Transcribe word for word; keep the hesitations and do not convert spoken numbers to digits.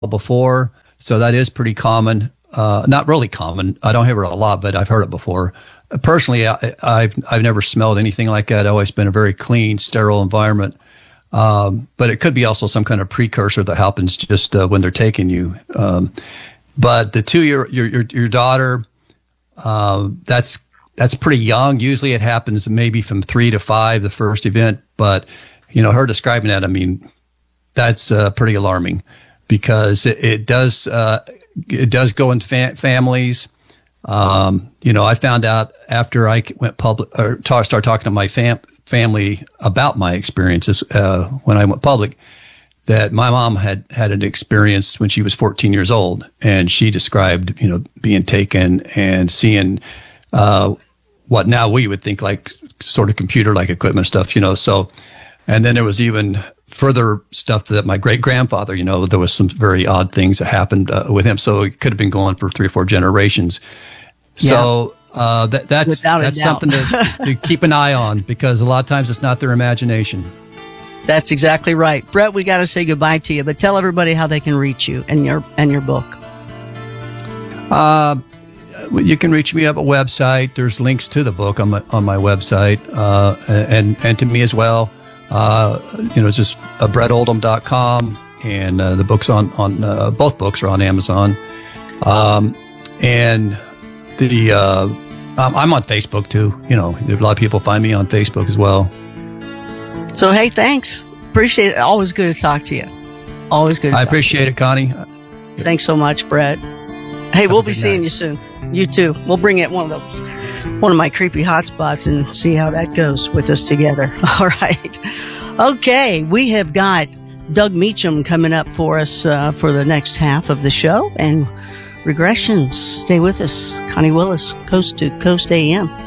before, so that is pretty common. Uh, not really common. I don't hear it a lot, but I've heard it before. Personally, I, I've I've never smelled anything like that. It's always been a very clean, sterile environment. Um, but it could be also some kind of precursor that happens just uh, when they're taking you. Um, but the two your your your, your daughter, uh, that's that's pretty young. Usually, it happens maybe from three to five, the first event. But you know, her describing that, I mean, that's uh, pretty alarming because it, it does uh, it does go in fa- families. Um, you know, I found out after I went public or talk, started talking to my fam- family about my experiences, uh, when I went public, that my mom had had an experience when she was fourteen years old, and she described, you know, being taken and seeing, uh, what now we would think like sort of computer like equipment stuff, you know, so, and then there was even further stuff that my great grandfather, you know, there was some very odd things that happened uh, with him. So it could have been going for three or four generations. Yeah. So uh, that, that's Without that's something to, to keep an eye on, because a lot of times it's not their imagination. That's exactly right. Brett, we got to say goodbye to you, but tell everybody how they can reach you and your and your book. Uh, you can reach me up at a website. There's links to the book on my on my website, uh, and and to me as well. Uh, you know, it's just uh, brett oldham dot com, and uh, the book's on, on uh, both books are on Amazon. Um, and the, uh, I'm, I'm on Facebook too. You know, a lot of people find me on Facebook as well. So, hey, thanks. Appreciate it. Always good to talk to you. Always good to I talk appreciate it, Connie. Thanks so much, Brett. Hey, we'll be seeing you soon. You too. We'll bring it one of those. One of my creepy hotspots and see how that goes with us together. All right. Okay. We have got Doug Meacham coming up for us uh, for the next half of the show, and Regressions. Stay with us. Connie Willis, Coast to Coast A M.